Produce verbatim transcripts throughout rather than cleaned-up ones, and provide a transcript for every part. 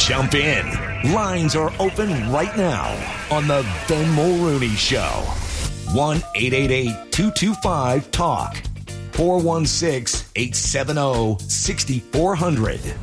Jump in. Lines are open right now on the Ben Mulrooney Show. one eight eight eight, two two five, talk. four one six, eight seven zero, six four zero zero.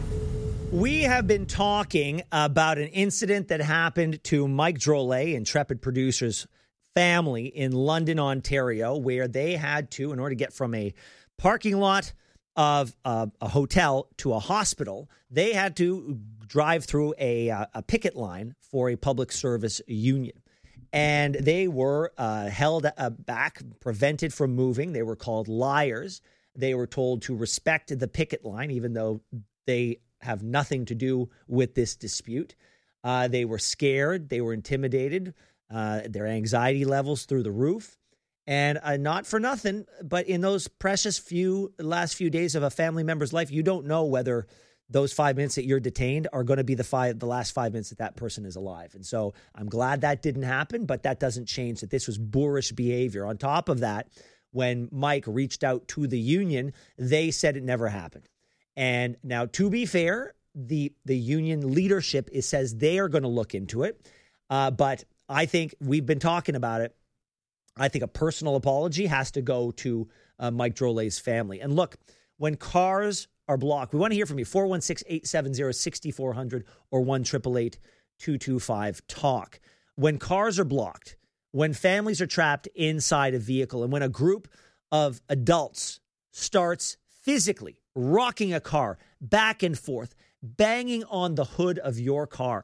We have been talking about an incident that happened to Mike Drolet, Intrepid Producers' family in London, Ontario, where they had to, in order to get from a parking lot of uh, a hotel to a hospital, they had to drive through a, uh, a picket line for a public service union. And they were uh, held uh, back, prevented from moving. They were called liars. They were told to respect the picket line, even though they have nothing to do with this dispute. Uh, they were scared. They were intimidated. Uh, their anxiety levels through the roof. And uh, not for nothing, but in those precious few last few days of a family member's life, you don't know whether those five minutes that you're detained are going to be the five, the last five minutes that that person is alive. And so I'm glad that didn't happen, but that doesn't change that this was boorish behavior. On top of that, when Mike reached out to the union, they said it never happened. And now, to be fair, the the union leadership is, says they are going to look into it. Uh, but I think we've been talking about it. I think a personal apology has to go to uh, Mike Drolet's family. And look, when cars are blocked, we want to hear from you. four one six, eight seven zero, six four zero zero or one eight eight eight, two two five, talk. When cars are blocked, when families are trapped inside a vehicle, and when a group of adults starts physically rocking a car back and forth, banging on the hood of your car,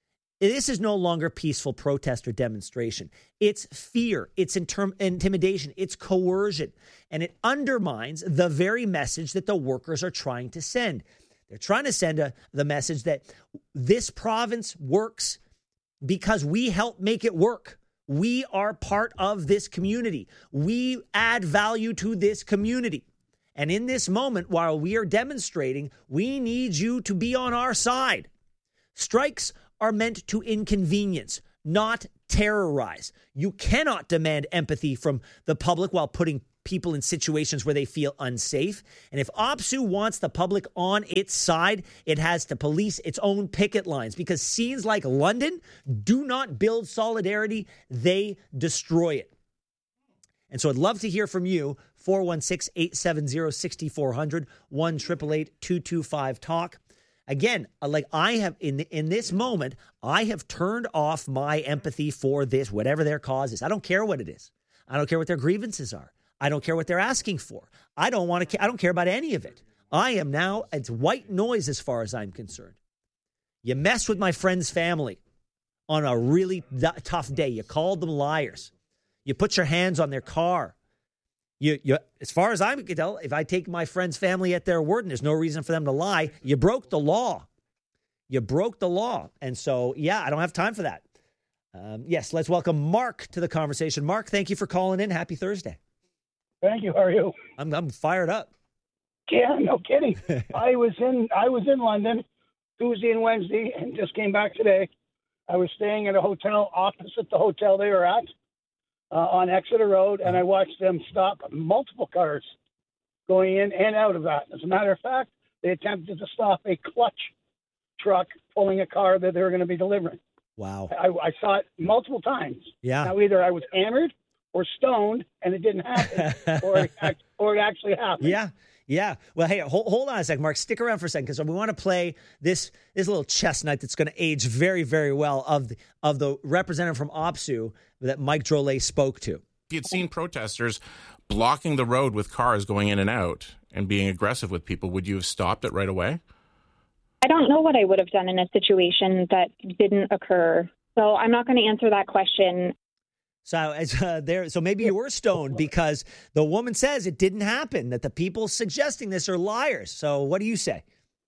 this is no longer peaceful protest or demonstration. It's fear. It's inter- intimidation. It's coercion. And it undermines the very message that the workers are trying to send. They're trying to send a, the message that this province works because we help make it work. We are part of this community. We add value to this community. And in this moment, while we are demonstrating, we need you to be on our side. Strikes are meant to inconvenience, not terrorize. You cannot demand empathy from the public while putting people in situations where they feel unsafe. And if OPSEU wants the public on its side, it has to police its own picket lines, because scenes like London do not build solidarity, they destroy it. And so I'd love to hear from you. four one six, eight seven zero, six four zero zero, one eight eight eight, two two five, talk. Again, like I have in in this moment, I have turned off my empathy for this, whatever their cause is. I don't care what it is. I don't care what their grievances are. I don't care what they're asking for. I don't want to. I don't care about any of it. I am now, it's white noise as far as I'm concerned. You mess with my friend's family on a really d- tough day. You called them liars. You put your hands on their car. You, you, as far as I can tell, if I take my friend's family at their word and there's no reason for them to lie, you broke the law. You broke the law. And so, yeah, I don't have time for that. Um, yes, let's welcome Mark to the conversation. Mark, thank you for calling in. Happy Thursday. Thank you. How are you? I'm, I'm fired up. Yeah, no kidding. I was in I was in London Tuesday and Wednesday and just came back today. I was staying at a hotel opposite the hotel they were at. Uh, on Exeter Road, and I watched them stop multiple cars going in and out of that. As a matter of fact, they attempted to stop a clutch truck pulling a car that they were going to be delivering. Wow. I, I saw it multiple times. Yeah. Now, either I was hammered or stoned, and it didn't happen, or, it, or it actually happened. Yeah. Yeah. Well, hey, hold, hold on a second, Mark. Stick around for a second, because we want to play this this little chestnut that's going to age very, very well of the, of the representative from OPSEU that Mike Drolet spoke to. If you'd seen protesters blocking the road with cars going in and out and being aggressive with people, would you have stopped it right away? I don't know what I would have done in a situation that didn't occur. So I'm not going to answer that question. So uh, there, so maybe you were stoned, because the woman says it didn't happen, that the people suggesting this are liars. So what do you say?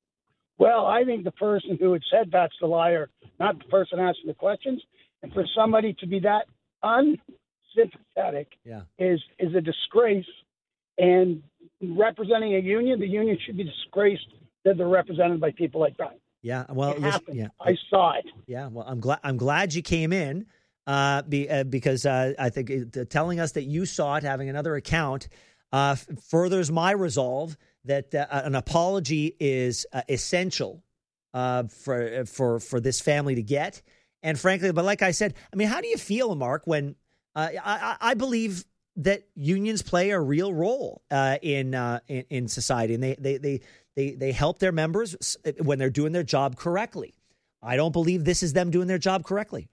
Well, I think the person who had said that's the liar, not the person asking the questions. And for somebody to be that unsympathetic yeah. is is a disgrace. And representing a union, the union should be disgraced that they're represented by people like that. Yeah, well, it listen, happened. yeah, I saw it. Yeah, well, I'm glad I'm glad you came in. Uh, be, uh, because uh, I think uh, telling us that you saw it, having another account, uh, f- furthers my resolve that uh, an apology is uh, essential uh, for for for this family to get. And frankly, but like I said, I mean, how do you feel, Mark, when uh, I, I believe that unions play a real role uh, in, uh, in in society, and they they they they they help their members when they're doing their job correctly. I don't believe this is them doing their job correctly.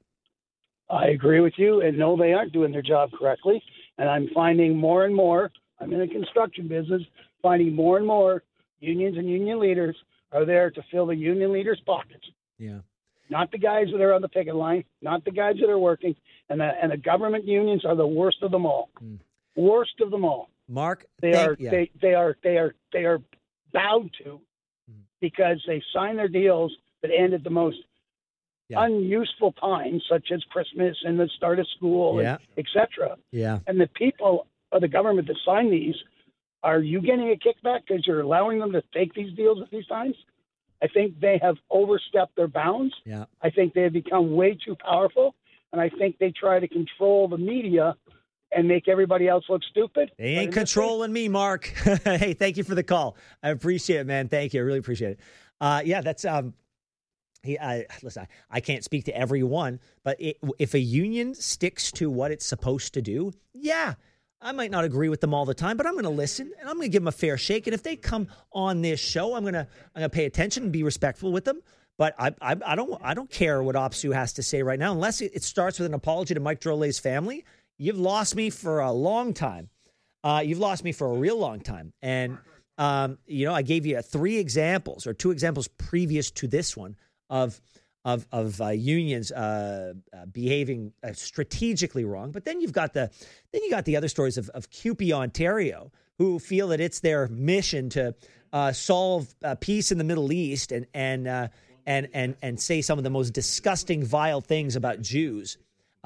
I agree with you, and no, they aren't doing their job correctly. And I'm finding more and more, I'm in the construction business, finding more and more unions and union leaders are there to fill the union leaders' pockets. Yeah. Not the guys that are on the picket line, not the guys that are working. And the, and the government unions are the worst of them all. Mm. Worst of them all. Mark, they thank, are yeah. they, they are they are they are bowed to mm. because they signed their deals that end at the most yeah. unuseful times, such as Christmas and the start of school, yeah. et cetera. Yeah. And the people of the government that signed these, are you getting a kickback because you're allowing them to take these deals at these times? I think they have overstepped their bounds. Yeah. I think they have become way too powerful, and I think they try to control the media and make everybody else look stupid. They ain't controlling me, Mark. Hey, thank you for the call. I appreciate it, man. Thank you. I really appreciate it. Uh, yeah, that's um. He, I, listen, I, I can't speak to everyone, but it, if a union sticks to what it's supposed to do, yeah. I might not agree with them all the time, but I'm going to listen and I'm going to give them a fair shake. And if they come on this show, I'm going to I'm going to pay attention and be respectful with them. But I I, I don't I don't care what OPSEU has to say right now, unless it, it starts with an apology to Mike Drolet's family. You've lost me for a long time. Uh, you've lost me for a real long time. And um, you know, I gave you three examples or two examples previous to this one of. of of uh, unions uh, uh, behaving uh, strategically wrong. But then you've got the then you got the other stories of, of C U P E Ontario, who feel that it's their mission to uh, solve uh, peace in the Middle East and and uh, and and and say some of the most disgusting, vile things about Jews,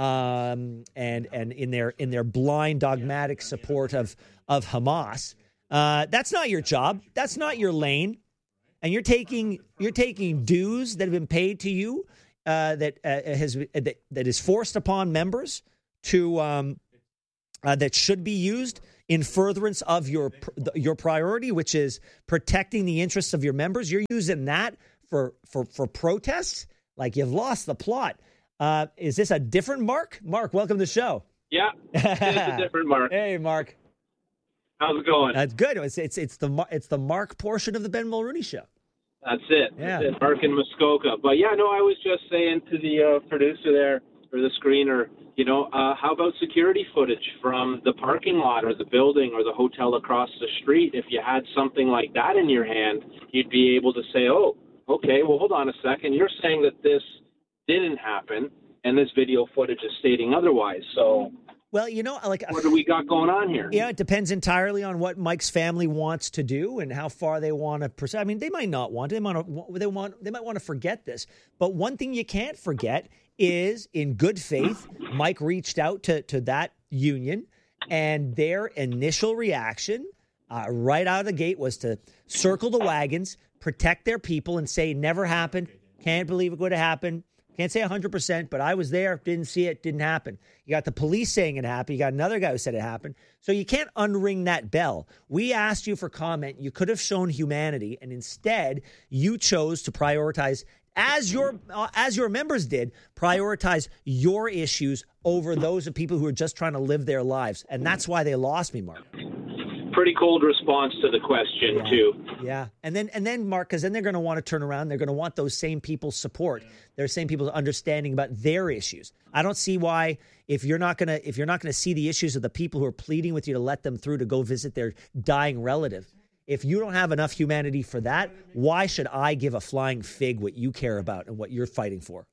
um, and and in their in their blind, dogmatic support of of Hamas. Uh, that's not your job. That's not your lane. And you're taking you're taking dues that have been paid to you uh, that uh, has that, that is forced upon members to um, uh, that should be used in furtherance of your your priority, which is protecting the interests of your members. You're using that for for for protests. Like, you've lost the plot. Uh, is this a different Mark? Mark, welcome to the show. Yeah, it's a different Mark. Hey, Mark. How's it going? That's good. It's it's it's the it's the Mark portion of the Ben Mulrooney Show. That's it. Yeah. That's it. Mark in Muskoka. But yeah, no, I was just saying to the uh, producer there, or the screener, you know, uh, how about security footage from the parking lot or the building or the hotel across the street? If you had something like that in your hand, you'd be able to say, oh, okay, well, hold on a second. You're saying that this didn't happen, and this video footage is stating otherwise. So, well, you know, like, what do we got going on here? Yeah, it depends entirely on what Mike's family wants to do and how far they want to pursue. I mean, they might not want to. They might they want. They might want to forget this. But one thing you can't forget is, in good faith, Mike reached out to to that union, and their initial reaction, uh, right out of the gate, was to circle the wagons, protect their people, and say, "Never happened. Can't believe it would have happened." Can't say one hundred percent, but I was there, didn't see it, didn't happen. You got the police saying it happened. You got another guy who said it happened. So you can't unring that bell. We asked you for comment. You could have shown humanity, and instead you chose to prioritize, as your uh, as your members did, prioritize your issues over those of people who are just trying to live their lives. And that's why they lost me, Mark. Pretty cold response to the question, yeah. too. Yeah. And then, and then Mark, because then they're going to want to turn around. They're going to want those same people's support. Their same people's understanding about their issues. I don't see why, if you're not going to, if you're not going to see the issues of the people who are pleading with you to let them through to go visit their dying relative, if you don't have enough humanity for that, why should I give a flying fig what you care about and what you're fighting for?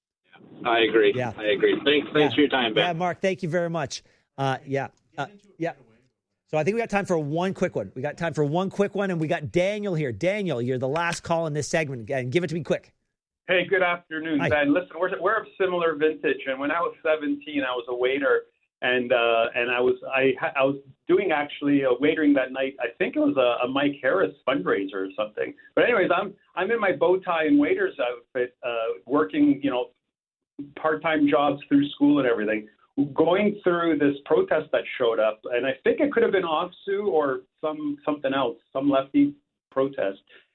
I agree. Yeah. I agree. Thanks, thanks yeah. for your time, Ben. Yeah, Mark, thank you very much. Uh, yeah. Uh, yeah. So I think we got time for one quick one. We got time for one quick one, and we got Daniel here. Daniel, you're the last call in this segment, and give it to me quick. Hey, good afternoon, Hi. Ben. Listen, we're we're of similar vintage, and when I was seventeen, I was a waiter, and uh, and I was I I was doing actually a waitering that night. I think it was a, a Mike Harris fundraiser or something. But anyways, I'm I'm in my bow tie and waiter's outfit, uh, working you know part-time jobs through school and everything, going through this protest that showed up, and I think it could have been OPSEU or some something else, some lefty protest.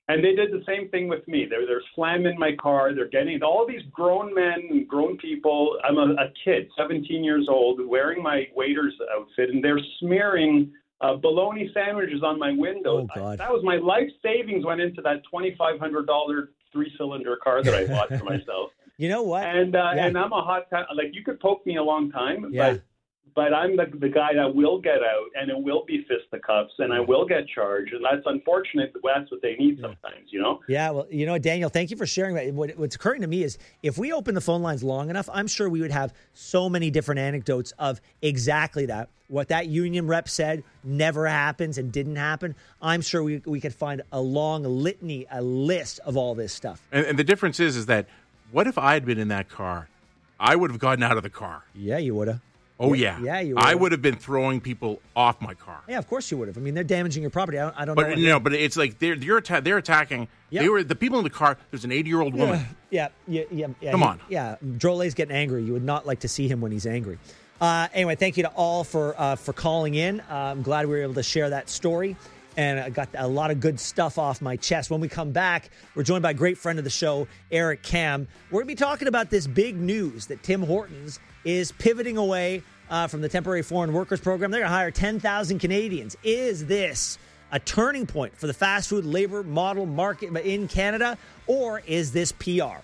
And they did the same thing with me. They're, they're slamming my car. They're getting all these grown men and grown people. I'm a, a kid, seventeen years old, wearing my waiter's outfit, and they're smearing uh, bologna sandwiches on my window. Oh, God. I, that was my life savings went into that twenty-five hundred dollars three-cylinder car that I bought for myself. You know what? And uh, Yeah. and I'm a hot ta- like you could poke me a long time, Yeah. but but I'm the, the guy that will get out, and it will be fisticuffs, and I will get charged, and that's unfortunate. But that's what they need sometimes, you know. Yeah, well, you know what, Daniel, thank you for sharing that. What, what's occurring to me is if we open the phone lines long enough, I'm sure we would have so many different anecdotes of exactly that. What that union rep said never happens and didn't happen. I'm sure we we could find a long litany, a list of all this stuff. And, and the difference is, is that what if I had been in that car? I would have gotten out of the car. Yeah, you would have. Oh, yeah. Yeah, you I would've. would have been throwing people off my car. Yeah, of course you would have. I mean, they're damaging your property. I don't, I don't But know. no, but it's like they're they're, atta- they're attacking. Yep. They were the people in the car. There's an eighty-year-old woman. Yeah, yeah, yeah. yeah Come he- on. Yeah, Drolet's getting angry. You would not like to see him when he's angry. Uh, anyway, thank you to all for uh, for calling in. Uh, I'm glad we were able to share that story. And I got a lot of good stuff off my chest. When we come back, we're joined by a great friend of the show, Eric Kam. We're going to be talking about this big news that Tim Hortons is pivoting away uh, from the temporary foreign workers program. They're going to hire ten thousand Canadians. Is this a turning point for the fast food labor model market in Canada, or is this P R?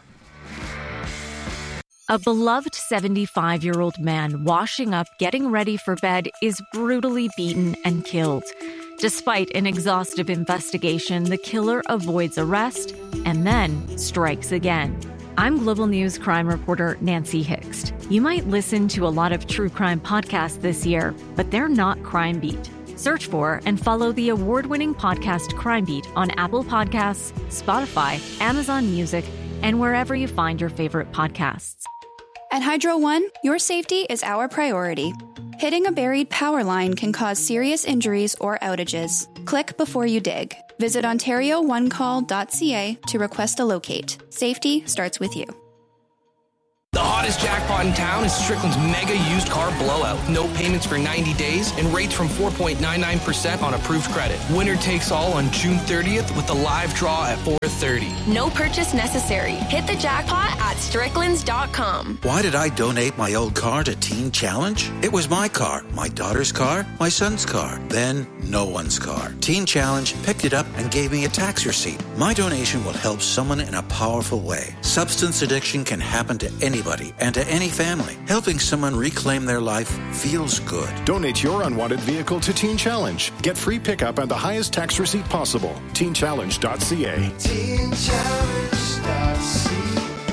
A beloved seventy-five-year-old man washing up, getting ready for bed is brutally beaten and killed. Despite an exhaustive investigation, the killer avoids arrest and then strikes again. I'm Global News crime reporter Nancy Hixt. You might listen to a lot of true crime podcasts this year, but they're not Crime Beat. Search for and follow the award-winning podcast Crime Beat on Apple Podcasts, Spotify, Amazon Music, and wherever you find your favorite podcasts. At Hydro One, your safety is our priority. Hitting a buried power line can cause serious injuries or outages. Click before you dig. Visit ontario one call dot c a to request a locate. Safety starts with you. The hottest jackpot in town is Strickland's mega used car blowout. No payments for ninety days and rates from four point nine nine percent on approved credit. Winner takes all on June thirtieth with a live draw at four thirty. No purchase necessary. Hit the jackpot at stricklands dot com. Why did I donate my old car to Teen Challenge? It was my car, my daughter's car, my son's car, then no one's car. Teen Challenge picked it up and gave me a tax receipt. My donation will help someone in a powerful way. Substance addiction can happen to anybody and to any family. Helping someone reclaim their life feels good. Donate your unwanted vehicle to Teen Challenge. Get free pickup and the highest tax receipt possible. teen challenge dot c a. teen challenge dot c a.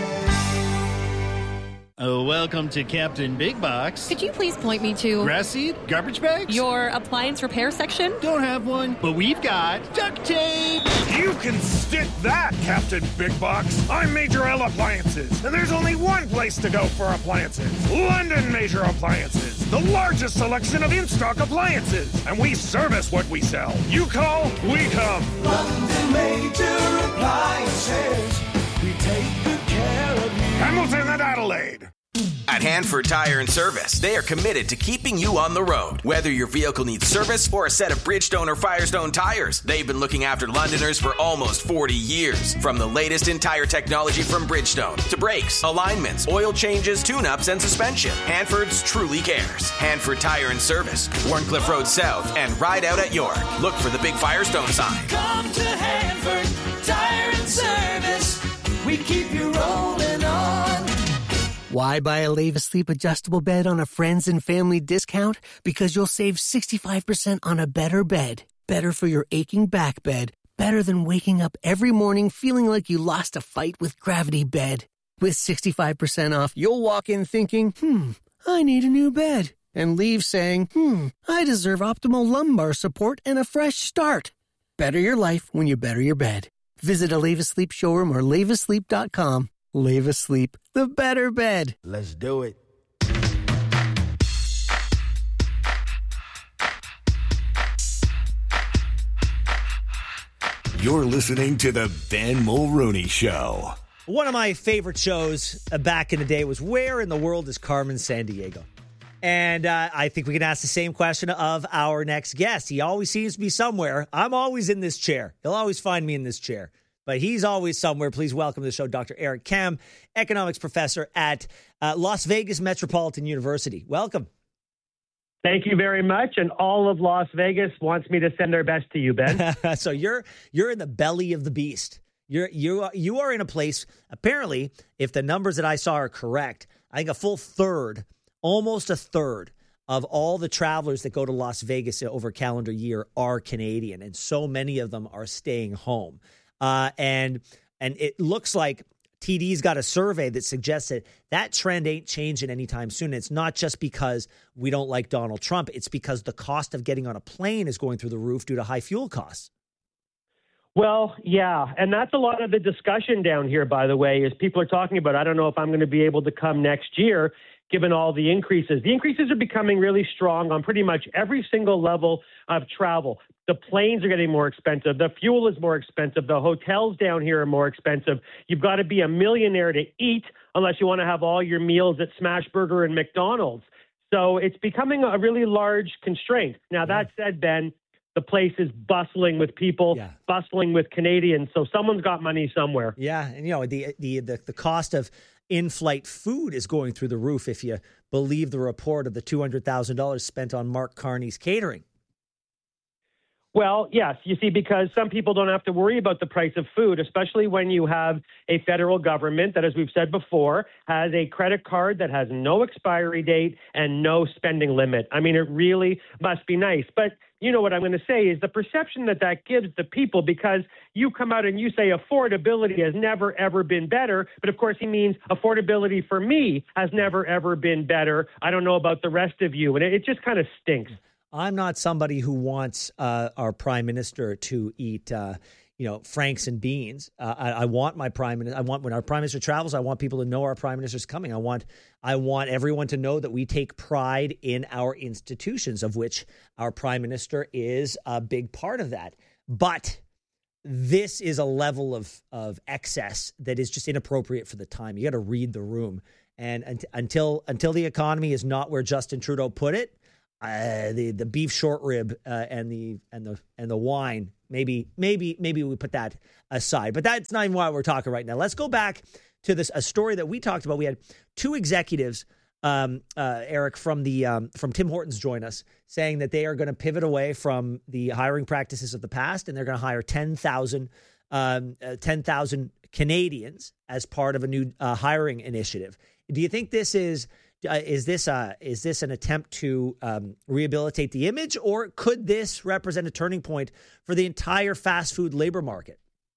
Oh, welcome to Captain Big Box. Could you please point me to... Grass seed? Garbage bags? Your appliance repair section? Don't have one, but we've got duct tape. You can stick that, Captain Big Box. I'm Major L Appliances, and there's only one place to go for appliances. London Major Appliances, the largest selection of in-stock appliances. And we service what we sell. You call, we come. London Major Appliances, we take good care of you. Hamilton and Adelaide. At Hanford Tire and Service, they are committed to keeping you on the road. Whether your vehicle needs service or a set of Bridgestone or Firestone tires, they've been looking after Londoners for almost forty years. From the latest in tire technology from Bridgestone to brakes, alignments, oil changes, tune-ups, and suspension, Hanford's truly cares. Hanford Tire and Service, Warncliffe Road South, and Ride Out at York. Look for the big Firestone sign. Come to Hanford Tire and Service. We keep you rolling on. Why buy a Leva Sleep adjustable bed on a friends and family discount? Because you'll save sixty-five percent on a better bed. Better for your aching back bed. Better than waking up every morning feeling like you lost a fight with Gravity Bed. With sixty-five percent off, you'll walk in thinking, hmm, I need a new bed. And leave saying, hmm, I deserve optimal lumbar support and a fresh start. Better your life when you better your bed. Visit a Leva Sleep showroom or leva sleep dot com. Leva Sleep, the better bed. Let's do it. You're listening to the Ben Mulrooney Show. One of my favorite shows uh, back in the day was Where in the World is Carmen Sandiego? And uh, I think we can ask the same question of our next guest. He always seems to be somewhere. I'm always in this chair. He'll always find me in this chair. but he's always somewhere. Please welcome to the show Doctor Eric Kam, economics professor at uh, Las Vegas Metropolitan University. Welcome. Thank you very much. And all of Las Vegas wants me to send their best to you, Ben. So you're you're in the belly of the beast. You're you are, you are in a place, apparently, if the numbers that I saw are correct, I think a full third, almost a third of all the travelers that go to Las Vegas over a calendar year are Canadian, and so many of them are staying home. Uh, and and it looks like T D's got a survey that suggests that that trend ain't changing anytime soon. It's not just because we don't like Donald Trump. It's because the cost of getting on a plane is going through the roof due to high fuel costs. Well, yeah. And that's a lot of the discussion down here, by the way, is people are talking about, I don't know if I'm going to be able to come next year, given all the increases. The increases are becoming really strong on pretty much every single level of travel. The planes are getting more expensive. The fuel is more expensive. The hotels down here are more expensive. You've got to be a millionaire to eat unless you want to have all your meals at Smashburger and McDonald's. So it's becoming a really large constraint. Now, that said, Ben, the place is bustling with people, yeah. bustling with Canadians. So someone's got money somewhere. Yeah. And, you know, the the the, the cost of in-flight food is going through the roof if you believe the report of the two hundred thousand dollars spent on Mark Carney's catering. Well, yes, you see, because some people don't have to worry about the price of food, especially when you have a federal government that, as we've said before, has a credit card that has no expiry date and no spending limit. I mean, it really must be nice. But you know what I'm going to say is the perception that that gives the people, because you come out and you say affordability has never, ever been better. But of course, he means affordability for me has never, ever been better. I don't know about the rest of you. And it, it just kind of stinks. I'm not somebody who wants uh, our prime minister to eat, uh, you know, Franks and beans. Uh, I, I want my prime minister. I want when our prime minister travels, I want people to know our prime minister's coming. I want, I want everyone to know that we take pride in our institutions, of which our prime minister is a big part of that. But this is a level of of excess that is just inappropriate for the time. You got to read the room, and, and until until the economy is not where Justin Trudeau put it. Uh, the the beef short rib uh, and the and the and the wine, maybe maybe maybe we put that aside, but that's not even why we're talking right now. Let's go back to this a story that we talked about. We had two executives, um, uh, Eric from the um, from Tim Hortons, join us, saying that they are going to pivot away from the hiring practices of the past, and they're going to hire ten thousand um, uh, ten thousand Canadians as part of a new uh, hiring initiative. Do you think this is? Uh, is this uh, is this an attempt to um, rehabilitate the image, or could this represent a turning point for the entire fast food labor market?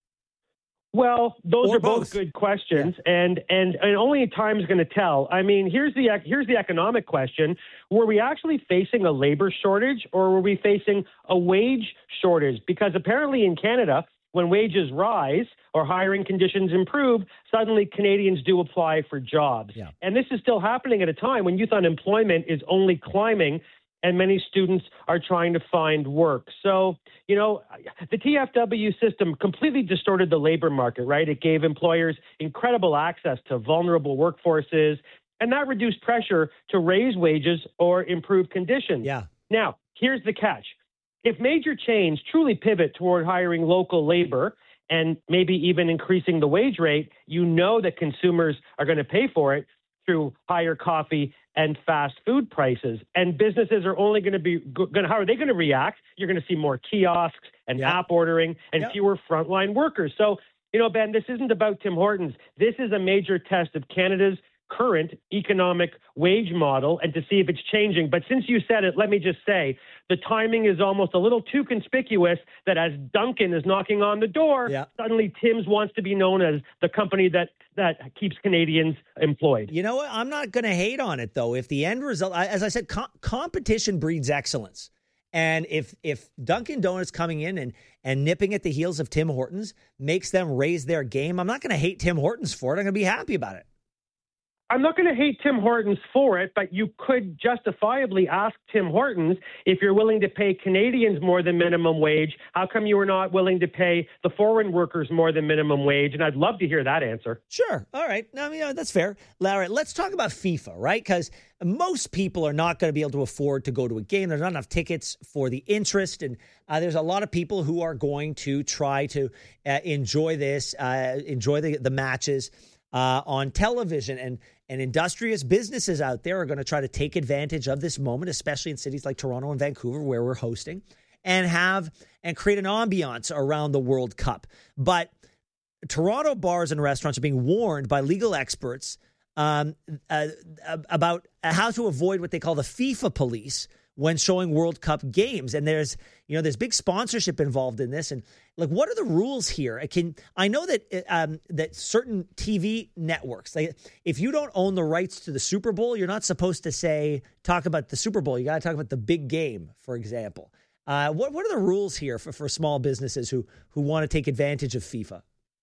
Well, those or are both, both good questions, yeah. and, and and only time is going to tell. I mean, here's the here's the economic question: were we actually facing a labor shortage, or were we facing a wage shortage? Because apparently in Canada, when wages rise or hiring conditions improve, suddenly Canadians do apply for jobs. Yeah. And this is still happening at a time when youth unemployment is only climbing and many students are trying to find work. So, you know, the T F W system completely distorted the labor market, right? It gave employers incredible access to vulnerable workforces, and that reduced pressure to raise wages or improve conditions. Yeah. Now, here's the catch. If major chains truly pivot toward hiring local labor and maybe even increasing the wage rate, you know that consumers are going to pay for it through higher coffee and fast food prices. And businesses are only going to be going to, how are they going to react? You're going to see more kiosks and yeah. app ordering and yeah. fewer frontline workers. So, you know, Ben, this isn't about Tim Hortons. This is a major test of Canada's current economic wage model and to see if it's changing. But since you said it, let me just say the timing is almost a little too conspicuous that as Dunkin' is knocking on the door, yeah. suddenly Tim's wants to be known as the company that that keeps Canadians employed. You know what? I'm not going to hate on it, though. If the end result, as I said, com- competition breeds excellence. And if if Dunkin' Donuts coming in and, and nipping at the heels of Tim Hortons makes them raise their game, I'm not going to hate Tim Hortons for it. I'm going to be happy about it. I'm not going to hate Tim Hortons for it, but you could justifiably ask Tim Hortons, if you're willing to pay Canadians more than minimum wage, how come you were not willing to pay the foreign workers more than minimum wage? And I'd love to hear that answer. Sure. All right. No, I mean, that's fair. Larry, let's talk about FIFA, right? Because most people are not going to be able to afford to go to a game. There's not enough tickets for the interest. And uh, there's a lot of people who are going to try to uh, enjoy this, uh, enjoy the, the matches uh, on television. And And industrious businesses out there are going to try to take advantage of this moment, especially in cities like Toronto and Vancouver, where we're hosting, and have and create an ambiance around the World Cup. But Toronto bars and restaurants are being warned by legal experts um, uh, about how to avoid what they call the FIFA police when showing World Cup games. And there's, you know, there's big sponsorship involved in this. And like, what are the rules here? I can, I know that, um, that certain T V networks, like if you don't own the rights to the Super Bowl, you're not supposed to say, talk about the Super Bowl. You got to talk about the big game, for example. Uh, what, what are the rules here for, for small businesses who, who want to take advantage of FIFA?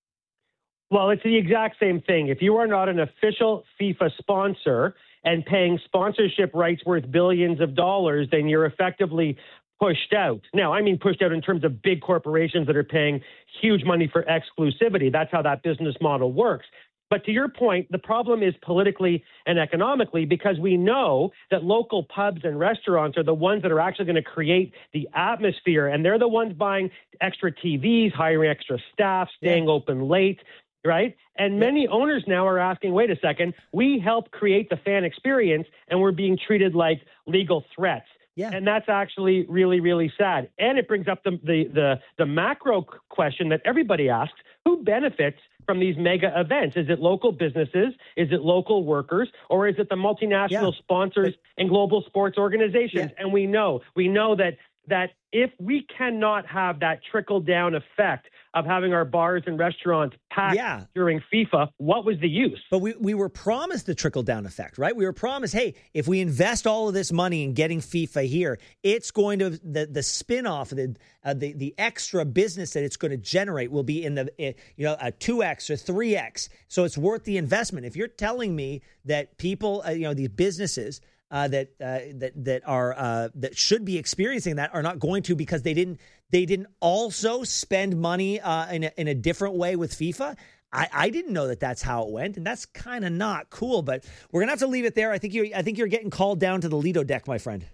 Well, it's the exact same thing. If you are not an official FIFA sponsor and paying sponsorship rights worth billions of dollars, then you're effectively pushed out. Now, I mean pushed out in terms of big corporations that are paying huge money for exclusivity. That's how that business model works. But to your point, the problem is politically and economically, because we know that local pubs and restaurants are the ones that are actually going to create the atmosphere, and they're the ones buying extra T Vs, hiring extra staff, staying yeah. open late. Right? And many owners now are asking, wait a second, we help create the fan experience and we're being treated like legal threats. Yeah. And that's actually really, really sad. And it brings up the, the, the, the macro question that everybody asks, who benefits from these mega events? Is it local businesses? Is it local workers? Or is it the multinational yeah. sponsors and global sports organizations? Yeah. And we know, we know that that if we cannot have that trickle-down effect of having our bars and restaurants packed yeah. during FIFA, what was the use? But we, we were promised the trickle-down effect, right? We were promised, hey, if we invest all of this money in getting FIFA here, it's going to, the, the spin-off, the, uh, the the extra business that it's going to generate will be in the, uh, you know, a two X or three X. So it's worth the investment. If you're telling me that people, uh, you know, these businesses, Uh, that uh, that that are uh, that should be experiencing that are not going to because they didn't they didn't also spend money uh, in a, in a different way with FIFA. I, I didn't know that that's how it went, and that's kind of not cool. But we're gonna have to leave it there. I think you I think you're getting called down to the Lido deck, my friend.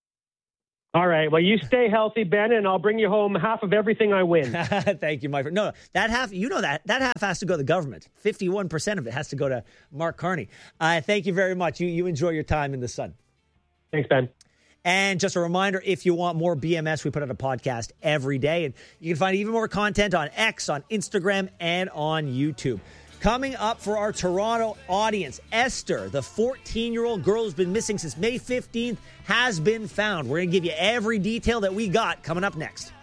All right. Well, you stay healthy, Ben, and I'll bring you home half of everything I win. Thank you, my friend. No, no, that half, you know that. That half has to go to the government. fifty-one percent of it has to go to Mark Carney. Uh, thank you very much. You, you enjoy your time in the sun. Thanks, Ben. And just a reminder, if you want more B M S, we put out a podcast every day. And you can find even more content on X, on Instagram, and on YouTube. Coming up for our Toronto audience, Esther, the fourteen-year-old girl who's been missing since May fifteenth, has been found. We're going to give you every detail that we got coming up next.